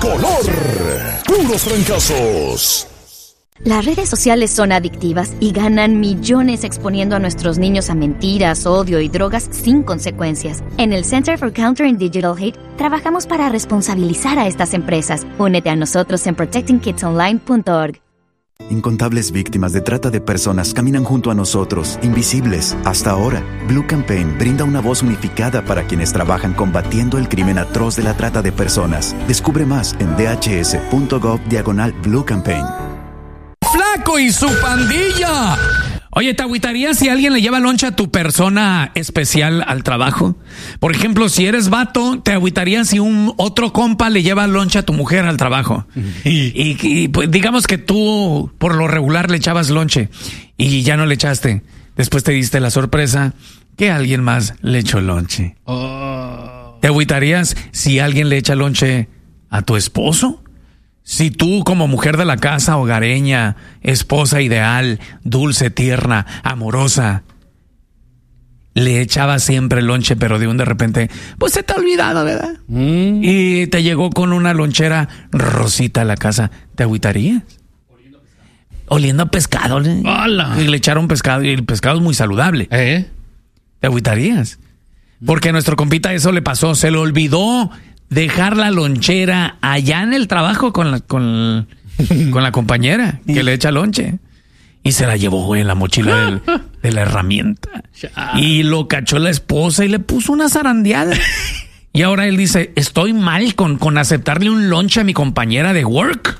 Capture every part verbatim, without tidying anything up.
Color. Puros trancazos. Las redes sociales son adictivas y ganan millones exponiendo a nuestros niños a mentiras, odio y drogas sin consecuencias. En el Center for Countering Digital Hate trabajamos para responsabilizar a estas empresas. Únete a nosotros en protecting kids online punto org. Incontables víctimas de trata de personas caminan junto a nosotros, invisibles. Hasta ahora, Blue Campaign brinda una voz unificada para quienes trabajan combatiendo el crimen atroz de la trata de personas. Descubre más en dhs.gov diagonal Blue Campaign. ¡Flaco y su pandilla! Oye, ¿te agüitarías si alguien le lleva lonche a tu persona especial al trabajo? Por ejemplo, si eres vato, ¿te agüitarías si un otro compa le lleva lonche a tu mujer al trabajo? Y, y, y pues, digamos que tú, por lo regular, le echabas lonche y ya no le echaste. Después te diste la sorpresa que alguien más le echó lonche. Oh. ¿Te agüitarías si alguien le echa lonche a tu esposo? Si tú, como mujer de la casa, hogareña, esposa ideal, dulce, tierna, amorosa, le echabas siempre lonche, pero de un de repente, pues se te ha olvidado, ¿verdad? Mm. Y te llegó con una lonchera rosita a la casa, ¿te agüitarías? Oliendo a pescado. ¿eh? Y le echaron pescado, y el pescado es muy saludable. ¿Eh? ¿Te agüitarías? Porque a nuestro compita eso le pasó, se le olvidó dejar la lonchera allá en el trabajo con la, con, con la compañera que le echa lonche. Y se la llevó, güey, en la mochila del, de la herramienta. Y lo cachó la esposa y le puso una zarandeada. Y ahora él dice, estoy mal con, con aceptarle un lonche a mi compañera de work.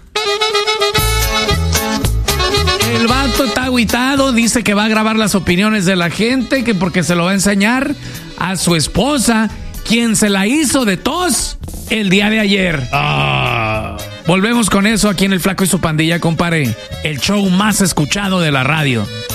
El vato está agüitado, dice que va a grabar las opiniones de la gente, que porque se lo va a enseñar a su esposa, quien se la hizo de tos el día de ayer. Ah. Volvemos con eso aquí en El Flaco y su Pandilla, compadre. El show más escuchado de la radio.